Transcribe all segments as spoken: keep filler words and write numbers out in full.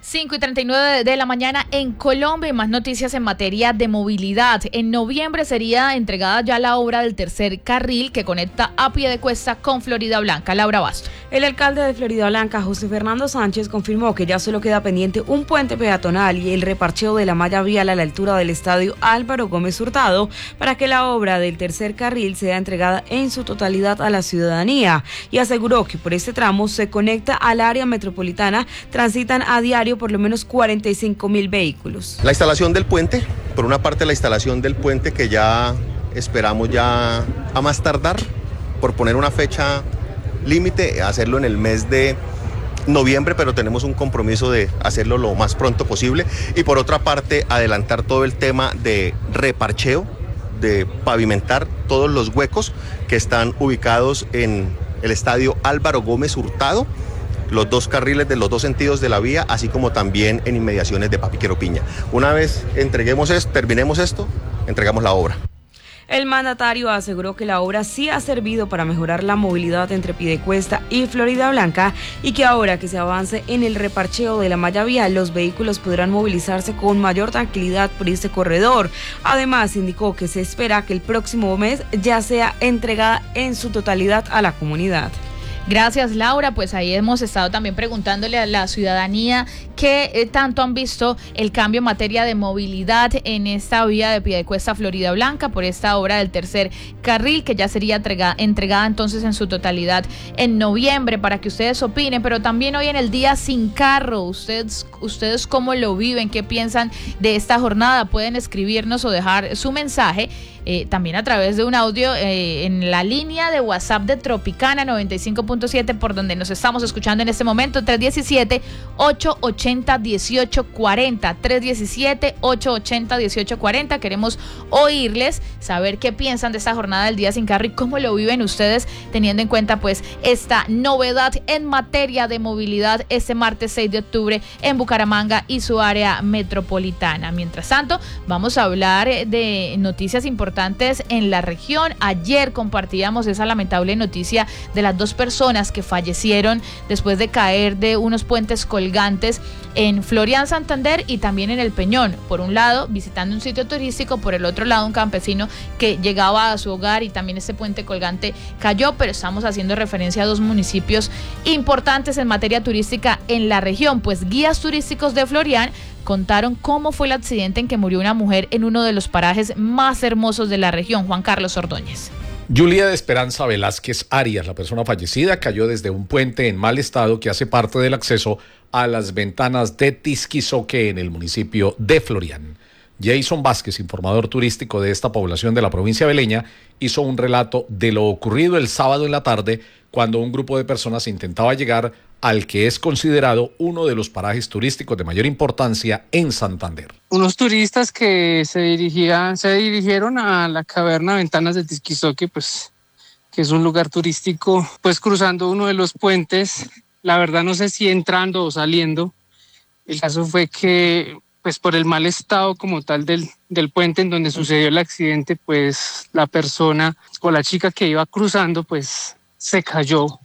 cinco y treinta y nueve de la mañana en Colombia y más noticias en materia de movilidad. En noviembre sería entregada ya la obra del tercer carril que conecta a Piedecuesta con Florida Blanca. Laura Basto. El alcalde de Florida Blanca, José Fernando Sánchez, confirmó que ya solo queda pendiente un puente peatonal y el reparcheo de la malla vial a la altura del estadio Álvaro Gómez Hurtado para que la obra del tercer carril sea entregada en su totalidad a la ciudadanía, y aseguró que por este tramo se conecta al área metropolitana, transitan a diario por lo menos cuarenta y cinco mil vehículos. La instalación del puente, por una parte la instalación del puente que ya esperamos ya a más tardar, por poner una fecha límite, hacerlo en el mes de noviembre, pero tenemos un compromiso de hacerlo lo más pronto posible, y por otra parte adelantar todo el tema de reparcheo, de pavimentar todos los huecos que están ubicados en el estadio Álvaro Gómez Hurtado, los dos carriles de los dos sentidos de la vía, así como también en inmediaciones de Papiquero Piña. Una vez entreguemos esto, terminemos esto, entregamos la obra. El mandatario aseguró que la obra sí ha servido para mejorar la movilidad entre Piedecuesta y Florida Blanca y que ahora que se avance en el reparcheo de la malla vial, los vehículos podrán movilizarse con mayor tranquilidad por este corredor. Además, indicó que se espera que el próximo mes ya sea entregada en su totalidad a la comunidad. Gracias, Laura. Pues ahí hemos estado también preguntándole a la ciudadanía qué eh, tanto han visto el cambio en materia de movilidad en esta vía de Piedecuesta a Florida Blanca por esta obra del tercer carril, que ya sería entregada, entregada entonces en su totalidad en noviembre, para que ustedes opinen. Pero también hoy en el Día Sin Carro, ustedes, ustedes cómo lo viven, qué piensan de esta jornada. Pueden escribirnos o dejar su mensaje Eh, también a través de un audio eh, en la línea de WhatsApp de Tropicana noventa y cinco punto siete, por donde nos estamos escuchando en este momento, tres uno siete, ocho ocho cero, uno ocho cuatro cero, tres uno siete, ocho ocho cero, uno ocho cuatro cero. Queremos oírles, saber qué piensan de esta jornada del Día Sin Carro y cómo lo viven ustedes, teniendo en cuenta pues esta novedad en materia de movilidad este martes seis de octubre en Bucaramanga y su área metropolitana. Mientras tanto, vamos a hablar de noticias importantes en la región. Ayer compartíamos esa lamentable noticia de las dos personas que fallecieron después de caer de unos puentes colgantes en Florian, Santander, y también en El Peñón. Por un lado, visitando un sitio turístico, por el otro lado, un campesino que llegaba a su hogar y también este puente colgante cayó, pero estamos haciendo referencia a dos municipios importantes en materia turística en la región, pues guías turísticos de Florian contaron cómo fue el accidente en que murió una mujer en uno de los parajes más hermosos de la región. Juan Carlos Ordóñez. Julia de Esperanza Velázquez Arias, la persona fallecida, cayó desde un puente en mal estado que hace parte del acceso a las ventanas de Tisquizoque en el municipio de Florian. Jason Vázquez, informador turístico de esta población de la provincia beleña, hizo un relato de lo ocurrido el sábado en la tarde cuando un grupo de personas intentaba llegar al que es considerado uno de los parajes turísticos de mayor importancia en Santander. Unos turistas que se dirigían, se dirigieron a la caverna Ventanas de Tisquizoque, pues, que es un lugar turístico, pues cruzando uno de los puentes, la verdad no sé si entrando o saliendo. El caso fue que, pues por el mal estado como tal del, del puente en donde sucedió el accidente, pues la persona o la chica que iba cruzando, pues se cayó.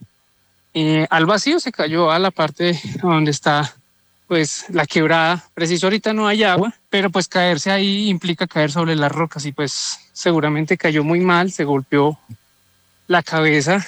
Eh, al vacío, se cayó a la parte donde está pues la quebrada. Preciso ahorita no hay agua, pero pues caerse ahí implica caer sobre las rocas y pues seguramente cayó muy mal, se golpeó la cabeza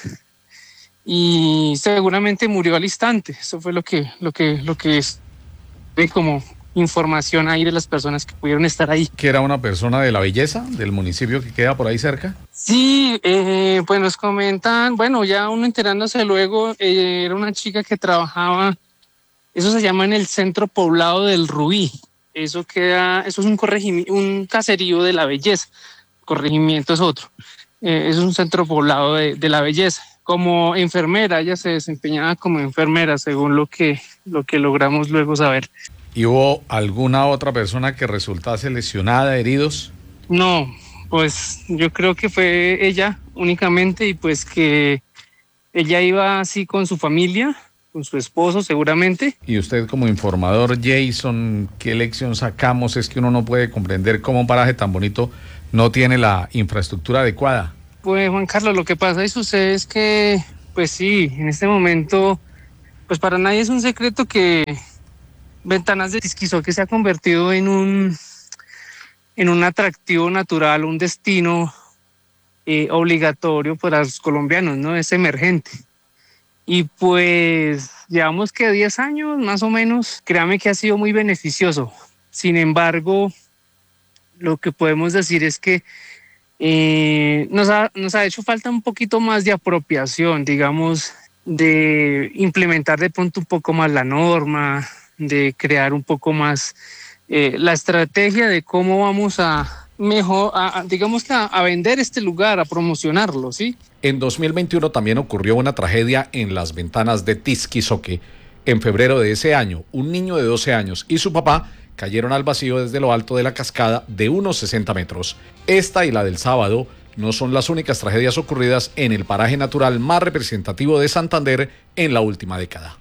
y seguramente murió al instante. Eso fue lo que lo que lo que es como información ahí de las personas que pudieron estar ahí. ¿Que era una persona de La Belleza, del municipio que queda por ahí cerca? Sí, eh, pues nos comentan, bueno, ya uno enterándose luego, eh, era una chica que trabajaba, eso se llama en el centro poblado del Rubí, eso queda, eso es un corregimiento, un caserío de La Belleza, corregimiento es otro, eh, es un centro poblado de, de La Belleza. Como enfermera, ella se desempeñaba como enfermera, según lo que, lo que logramos luego saber. ¿Y hubo alguna otra persona que resultase lesionada, heridos? No, pues yo creo que fue ella únicamente y pues que ella iba así con su familia, con su esposo seguramente. Y usted como informador, Jason, ¿qué lección sacamos? Es que uno no puede comprender cómo un paraje tan bonito no tiene la infraestructura adecuada. Pues Juan Carlos, lo que pasa y sucede es que, pues sí, en este momento, pues para nadie es un secreto que Ventanas de Tisquizoque se ha convertido en un, en un atractivo natural, un destino eh, obligatorio para los colombianos, ¿no? Es emergente. Y pues llevamos que diez años más o menos, créame que ha sido muy beneficioso. Sin embargo, lo que podemos decir es que eh, nos, ha, nos ha hecho falta un poquito más de apropiación, digamos, de implementar de pronto un poco más la norma, de crear un poco más eh, la estrategia de cómo vamos a mejor, a, a, digamos que a, a vender este lugar, a promocionarlo, ¿sí? En dos mil veintiuno también ocurrió una tragedia en las Ventanas de Tisquizoque. En febrero de ese año, un niño de doce años y su papá cayeron al vacío desde lo alto de la cascada de unos sesenta metros. Esta y la del sábado no son las únicas tragedias ocurridas en el paraje natural más representativo de Santander en la última década.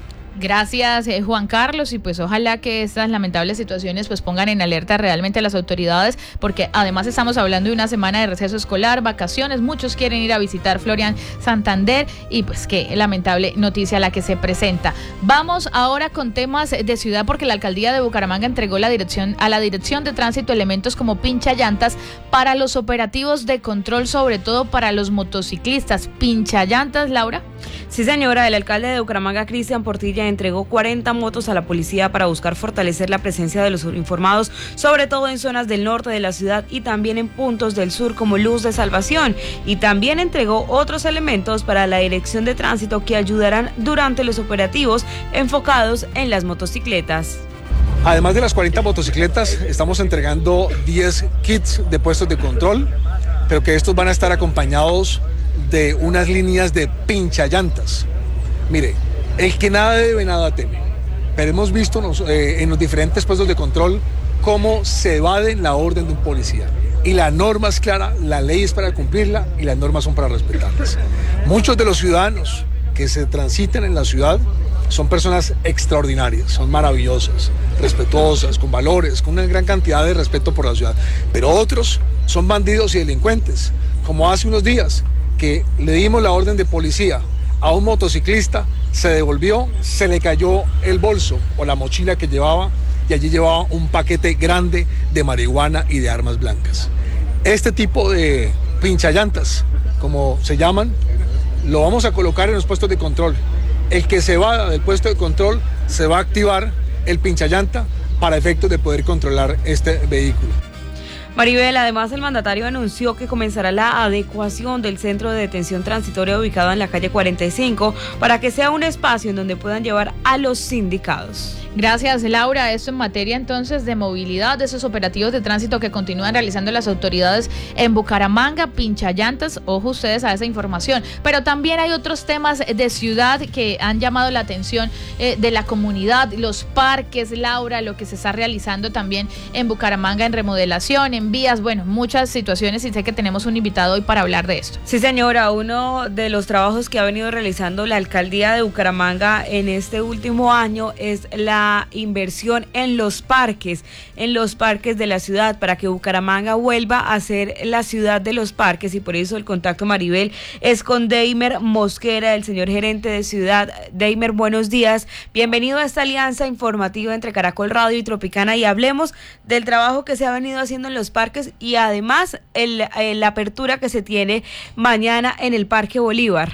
Gracias, eh, Juan Carlos, y pues ojalá que estas lamentables situaciones pues pongan en alerta realmente a las autoridades, porque además estamos hablando de una semana de receso escolar, vacaciones, muchos quieren ir a visitar Florian Santander y pues qué lamentable noticia la que se presenta. Vamos ahora con temas de ciudad, porque la alcaldía de Bucaramanga entregó la dirección a la Dirección de Tránsito elementos como pinchallantas para los operativos de control, sobre todo para los motociclistas. ¿Pinchallantas, Laura? Sí, señora, el alcalde de Bucaramanga, Cristian Portilla, entregó cuarenta motos a la policía para buscar fortalecer la presencia de los uniformados, sobre todo en zonas del norte de la ciudad y también en puntos del sur como Luz de Salvación, y también entregó otros elementos para la Dirección de Tránsito que ayudarán durante los operativos enfocados en las motocicletas. Además de las cuarenta motocicletas, estamos entregando diez kits de puestos de control, pero que estos van a estar acompañados de unas líneas de pinchallantas. Mire, el que nada debe, nada teme. Pero hemos visto nos, eh, en los diferentes puestos de control cómo se evade la orden de un policía. Y la norma es clara, la ley es para cumplirla y las normas son para respetarlas. Muchos de los ciudadanos que se transitan en la ciudad son personas extraordinarias, son maravillosas, respetuosas, con valores, con una gran cantidad de respeto por la ciudad. Pero otros son bandidos y delincuentes, como hace unos días que le dimos la orden de policía a un motociclista, se devolvió, se le cayó el bolso o la mochila que llevaba y allí llevaba un paquete grande de marihuana y de armas blancas. Este tipo de pinchallantas, como se llaman, lo vamos a colocar en los puestos de control. El que se vaya del puesto de control se va a activar el pinchallanta para efectos de poder controlar este vehículo. Maribel, además el mandatario anunció que comenzará la adecuación del centro de detención transitoria ubicado en la calle cuarenta y cinco para que sea un espacio en donde puedan llevar a los sindicados. Gracias, Laura. Esto en materia entonces de movilidad, de esos operativos de tránsito que continúan realizando las autoridades en Bucaramanga, pinchallantas, ojo ustedes a esa información. Pero también hay otros temas de ciudad que han llamado la atención eh, de la comunidad, los parques, Laura, lo que se está realizando también en Bucaramanga en remodelación, en vías, bueno, muchas situaciones, y sé que tenemos un invitado hoy para hablar de esto. Sí, señora, uno de los trabajos que ha venido realizando la alcaldía de Bucaramanga en este último año es la inversión en los parques, en los parques de la ciudad, para que Bucaramanga vuelva a ser la ciudad de los parques, y por eso el contacto, Maribel, es con Deimer Mosquera, el señor gerente de ciudad. Deimer, buenos días, bienvenido a esta alianza informativa entre Caracol Radio y Tropicana, y hablemos del trabajo que se ha venido haciendo en los parques y además el, el, la apertura que se tiene mañana en el Parque Bolívar.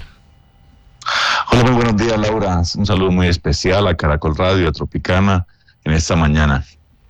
Hola, muy buenos días, Laura. Un saludo muy especial a Caracol Radio, a Tropicana, en esta mañana.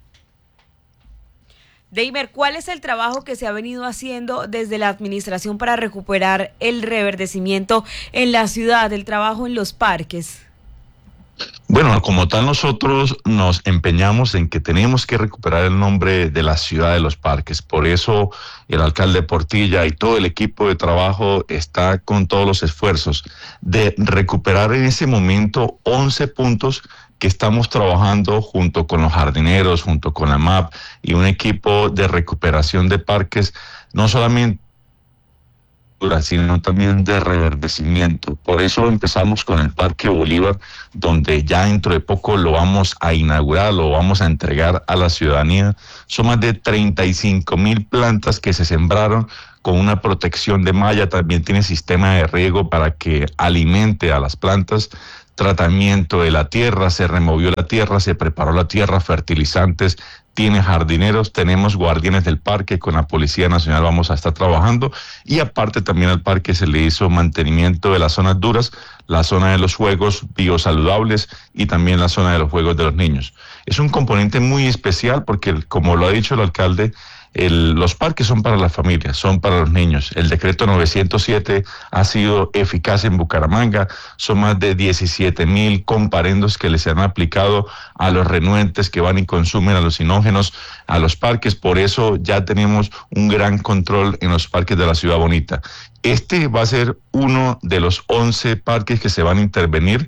Deimer, ¿cuál es el trabajo que se ha venido haciendo desde la administración para recuperar el reverdecimiento en la ciudad, el trabajo en los parques? Bueno, como tal, nosotros nos empeñamos en que tenemos que recuperar el nombre de la ciudad de los parques. Por eso el alcalde Portilla y todo el equipo de trabajo está con todos los esfuerzos de recuperar en ese momento once puntos que estamos trabajando junto con los jardineros, junto con la M A P y un equipo de recuperación de parques, no solamente sino también de reverdecimiento. Por eso empezamos con el Parque Bolívar, donde ya dentro de poco lo vamos a inaugurar, lo vamos a entregar a la ciudadanía. Son más de treinta y cinco mil plantas que se sembraron con una protección de malla, también tiene sistema de riego para que alimente a las plantas, tratamiento de la tierra, se removió la tierra, se preparó la tierra, fertilizantes, tiene jardineros, tenemos guardianes del parque, con la Policía Nacional vamos a estar trabajando, y aparte también al parque se le hizo mantenimiento de las zonas duras, la zona de los juegos biosaludables y también la zona de los juegos de los niños. Es un componente muy especial porque, como lo ha dicho el alcalde, El, los parques son para las familias, son para los niños. El decreto novecientos siete ha sido eficaz en Bucaramanga. Son más de diecisiete mil comparendos que les se han aplicado a los renuentes que van y consumen alucinógenos a los parques. Por eso ya tenemos un gran control en los parques de la Ciudad Bonita. Este va a ser uno de los once parques que se van a intervenir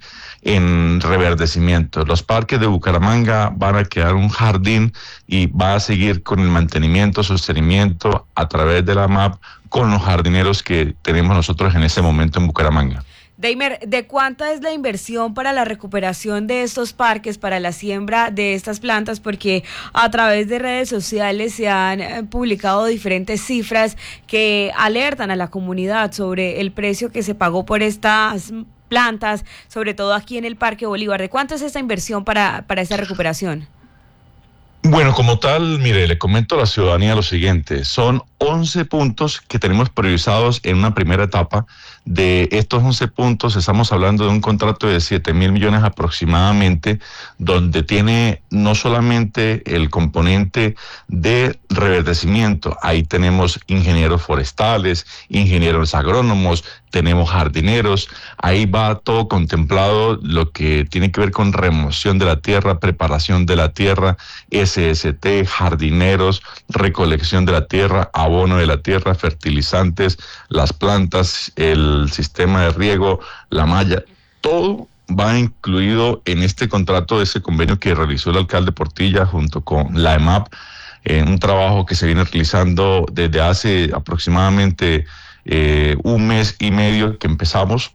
en reverdecimiento. Los parques de Bucaramanga van a quedar un jardín y va a seguir con el mantenimiento, sostenimiento a través de la M A P con los jardineros que tenemos nosotros en este momento en Bucaramanga. Deimer, ¿de cuánta es la inversión para la recuperación de estos parques, para la siembra de estas plantas? Porque a través de redes sociales se han eh, publicado diferentes cifras que alertan a la comunidad sobre el precio que se pagó por estas plantas, sobre todo aquí en el Parque Bolívar. ¿De cuánto es esta inversión para, para esta recuperación? Bueno, como tal, mire, le comento a la ciudadanía lo siguiente, son once puntos que tenemos priorizados en una primera etapa. De estos once puntos estamos hablando de un contrato de siete mil millones aproximadamente, donde tiene no solamente el componente de reverdecimiento, ahí tenemos ingenieros forestales, ingenieros agrónomos, tenemos jardineros, ahí va todo contemplado lo que tiene que ver con remoción de la tierra, preparación de la tierra, S S T, jardineros, recolección de la tierra, abono de la tierra, fertilizantes, las plantas, el sistema de riego, la malla, todo va incluido en este contrato de ese convenio que realizó el alcalde Portilla junto con la E M A P, en un trabajo que se viene realizando desde hace aproximadamente eh, un mes y medio que empezamos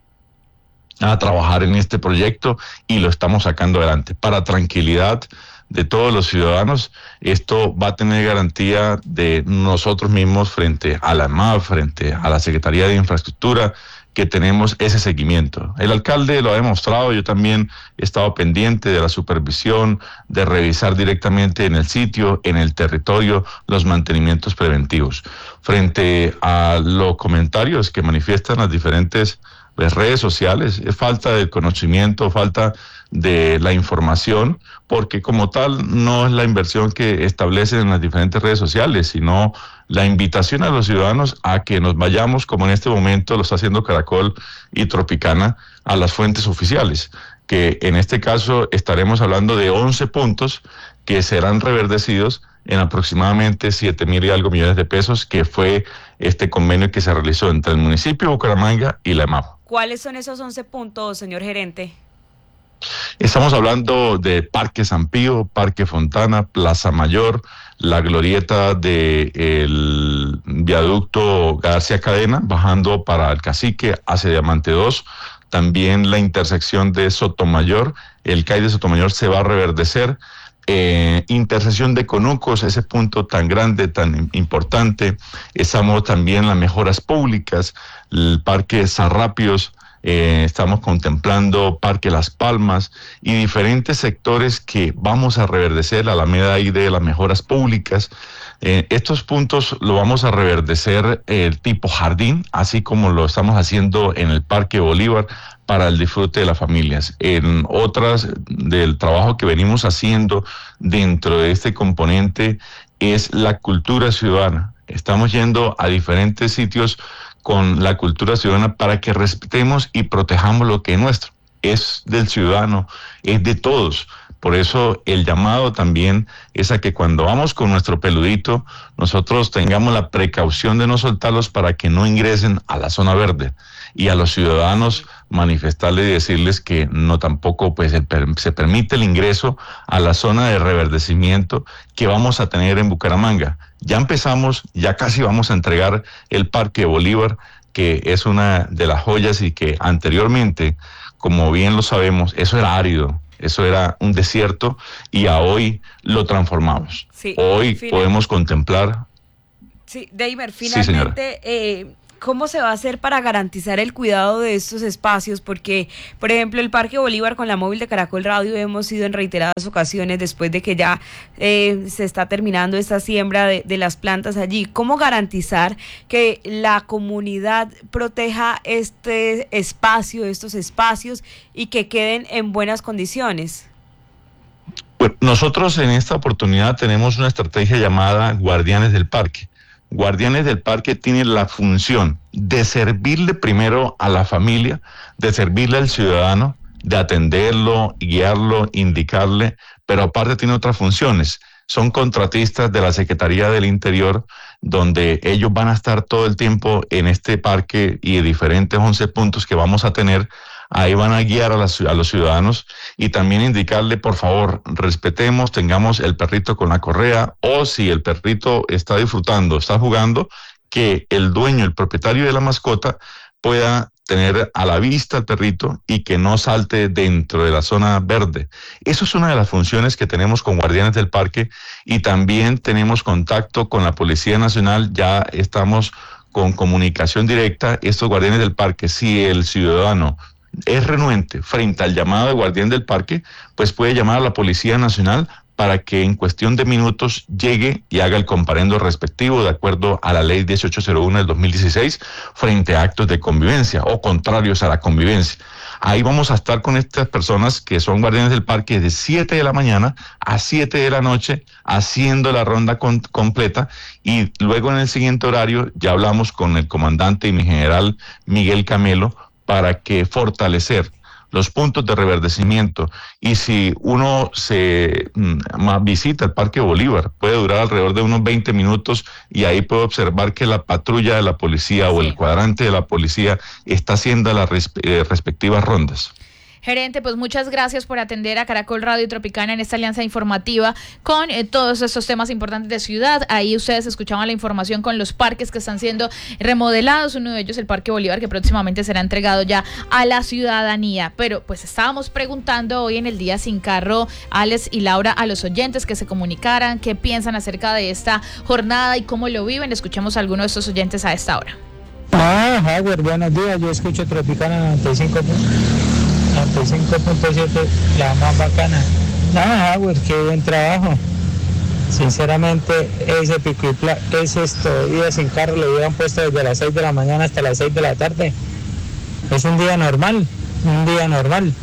a trabajar en este proyecto y lo estamos sacando adelante. Para tranquilidad de todos los ciudadanos, esto va a tener garantía de nosotros mismos frente a la E M A P, frente a la Secretaría de Infraestructura, que tenemos ese seguimiento. El alcalde lo ha demostrado, yo también he estado pendiente de la supervisión, de revisar directamente en el sitio, en el territorio, los mantenimientos preventivos. Frente a los comentarios que manifiestan las diferentes las redes sociales, es falta de conocimiento, falta de la información, porque como tal no es la inversión que establecen en las diferentes redes sociales, sino la invitación a los ciudadanos a que nos vayamos, como en este momento lo está haciendo Caracol y Tropicana, a las fuentes oficiales, que en este caso estaremos hablando de once puntos que serán reverdecidos en aproximadamente siete mil y algo millones de pesos, que fue este convenio que se realizó entre el municipio de Bucaramanga y la E M A P. ¿Cuáles son esos once puntos, señor gerente? Estamos hablando de Parque San Pío, Parque Fontana, Plaza Mayor, la glorieta del viaducto García Cadena, bajando para el Cacique hacia Diamante dos, también la intersección de Sotomayor, el C A I de Sotomayor se va a reverdecer, eh, intersección de Conucos, ese punto tan grande, tan importante, estamos también en las mejoras públicas, el Parque Sarrapios, Eh, estamos contemplando Parque Las Palmas y diferentes sectores que vamos a reverdecer, la Alameda ahí de las mejoras públicas. Eh, estos puntos lo vamos a reverdecer el eh, tipo jardín, así como lo estamos haciendo en el Parque Bolívar para el disfrute de las familias. En otras del trabajo que venimos haciendo dentro de este componente es la cultura ciudadana. Estamos yendo a diferentes sitios con la cultura ciudadana para que respetemos y protejamos lo que es nuestro. Es del ciudadano, es de todos. Por eso el llamado también es a que cuando vamos con nuestro peludito, nosotros tengamos la precaución de no soltarlos para que no ingresen a la zona verde. Y a los ciudadanos manifestarles y decirles que no tampoco pues el, se permite el ingreso a la zona de reverdecimiento que vamos a tener en Bucaramanga. Ya empezamos, ya casi vamos a entregar el Parque Bolívar, que es una de las joyas y que anteriormente, como bien lo sabemos, eso era árido, eso era un desierto y a hoy lo transformamos. Sí, hoy final. podemos contemplar Sí, Deimer, finalmente, sí, eh, ¿cómo se va a hacer para garantizar el cuidado de estos espacios? Porque, por ejemplo, el Parque Bolívar con la móvil de Caracol Radio hemos ido en reiteradas ocasiones después de que ya eh, se está terminando esta siembra de, de las plantas allí. ¿Cómo garantizar que la comunidad proteja este espacio, estos espacios y que queden en buenas condiciones? Bueno, nosotros en esta oportunidad tenemos una estrategia llamada Guardianes del Parque. Guardianes del Parque tienen la función de servirle primero a la familia, de servirle al ciudadano, de atenderlo, guiarlo, indicarle, pero aparte tiene otras funciones. Son contratistas de la Secretaría del Interior, donde ellos van a estar todo el tiempo en este parque y de diferentes once puntos que vamos a tener. Ahí van a guiar a, las, a los ciudadanos y también indicarle, por favor, respetemos, tengamos el perrito con la correa, o si el perrito está disfrutando, está jugando, que el dueño, el propietario de la mascota pueda tener a la vista al perrito y que no salte dentro de la zona verde. Eso es una de las funciones que tenemos con Guardianes del Parque, y también tenemos contacto con la Policía Nacional. Ya estamos con comunicación directa. Estos Guardianes del Parque, si el ciudadano es renuente frente al llamado de Guardián del Parque, pues puede llamar a la Policía Nacional para que en cuestión de minutos llegue y haga el comparendo respectivo de acuerdo a la ley dieciocho cero uno del dos mil dieciséis frente a actos de convivencia o contrarios a la convivencia. Ahí vamos a estar con estas personas que son guardianes del parque de siete de la mañana a siete de la noche haciendo la ronda con, completa, y luego en el siguiente horario ya hablamos con el comandante y mi general Miguel Camelo para que fortalecer los puntos de reverdecimiento. Y si uno se mm, visita el Parque Bolívar, puede durar alrededor de unos veinte minutos y ahí puede observar que la patrulla de la policía o el cuadrante de la policía está haciendo las res, eh, respectivas rondas. Gerente, pues muchas gracias por atender a Caracol Radio Tropicana en esta alianza informativa con eh, todos estos temas importantes de ciudad. Ahí ustedes escuchaban la información con los parques que están siendo remodelados, uno de ellos el Parque Bolívar, que próximamente será entregado ya a la ciudadanía. Pero pues estábamos preguntando hoy en el Día Sin Carro, Alex y Laura, a los oyentes que se comunicaran, qué piensan acerca de esta jornada y cómo lo viven. Escuchemos a alguno de estos oyentes a esta hora. Ah, Howard, buenos días, yo escucho Tropicana noventa y cinco punto siete, la más bacana. Nada, Howard, qué buen trabajo. Sinceramente, ese pico y pla- ese esto, día sin carro lo hubieran puesto desde las seis de la mañana hasta las seis de la tarde. Es un día normal, un día normal.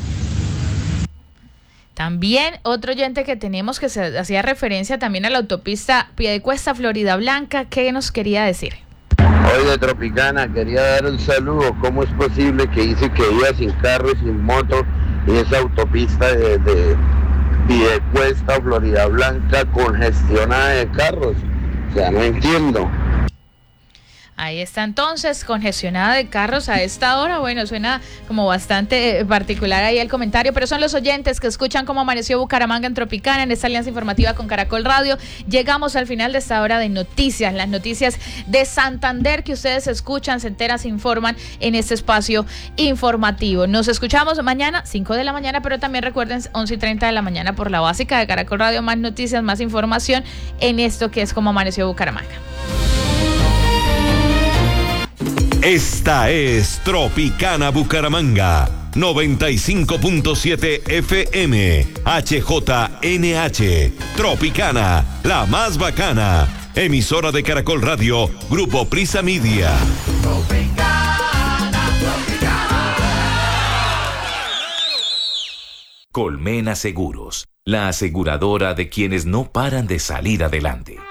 También otro oyente que tenemos que se hacía referencia también a la autopista Piedecuesta Florida Blanca, ¿qué nos quería decir? Hoy de Tropicana quería dar un saludo. ¿Cómo es posible que dice que iba sin carro y sin moto y esa autopista de, de Piedecuesta Florida Blanca congestionada de carros? O sea, no entiendo. Ahí está entonces, congestionada de carros a esta hora. Bueno, suena como bastante particular ahí el comentario, pero son los oyentes que escuchan cómo amaneció Bucaramanga en Tropicana, en esta alianza informativa con Caracol Radio. Llegamos al final de esta hora de noticias, las noticias de Santander que ustedes escuchan, se enteran, se informan en este espacio informativo. Nos escuchamos mañana, cinco de la mañana, pero también recuerden, once y treinta de la mañana por la básica de Caracol Radio, más noticias, más información en esto que es cómo amaneció Bucaramanga. Esta es Tropicana Bucaramanga, noventa y cinco punto siete F M, H J N H, Tropicana, la más bacana, emisora de Caracol Radio, Grupo Prisa Media. Tropicana, Tropicana. Colmena Seguros, la aseguradora de quienes no paran de salir adelante.